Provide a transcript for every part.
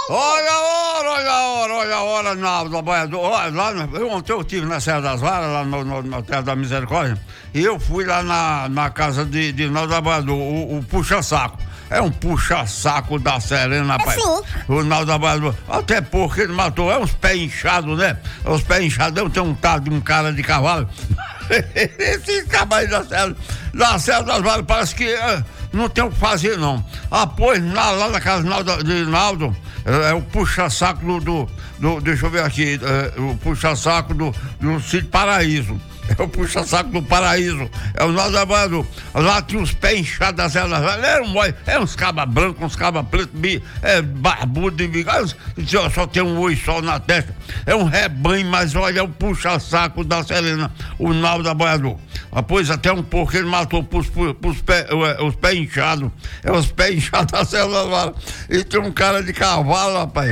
Olha a hora, Naldo, boiador. Olha, ontem eu estive na Serra das Varas, lá no Terra da Misericórdia, e eu fui lá na casa de Naldo Boiador, o puxa-saco. É um puxa-saco da Serena, rapaz. O Naldo Boiador. Até porque ele matou, uns pés inchados, né? Os pés inchados, tem um tal de um cara de cavalo. Esse cavalo da Serra das Varas parece que não tem o que fazer, não. Pois, lá na casa de Naldo, é o puxa-saco deixa eu ver aqui, o puxa-saco do Sítio Paraíso. É o puxa-saco do Paraíso. É o Naldo Boiador. Lá tinha os pés inchados da Serra das Varas. Uns cabas brancos, uns cabas pretos, barbudo e bigode. Só tem um olho só na testa. É um rebanho, mas olha, é o puxa-saco da Serena, o Naldo Boiador. Pois até um pouco ele matou os pés inchados. É os pés inchados da Serra das Varas. E tem um cara de cavalo, rapaz.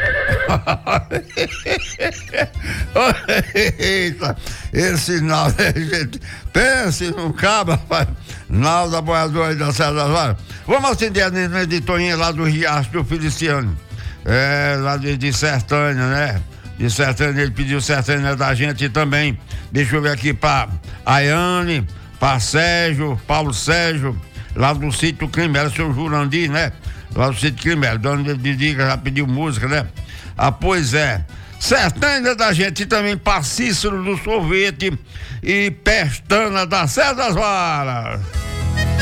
Eita, esse Naldo, gente, pense num cabo, rapaz. Naldo Boiador da Serra das Varas. Vamos atender a editorinha lá do Riacho do Feliciano, lá de Sertânia, né? De Sertânia, ele pediu Sertânia da gente também. Deixa eu ver aqui pra Ayane, pra Paulo Sérgio, lá do Sítio Crimela, seu Jurandir, né? Lá do Sítio Crimela, dona de dica, já pediu música, né? Pois é. Sertânia da gente também pra Cícero do Sorvete e Pestana da Serra das Varas.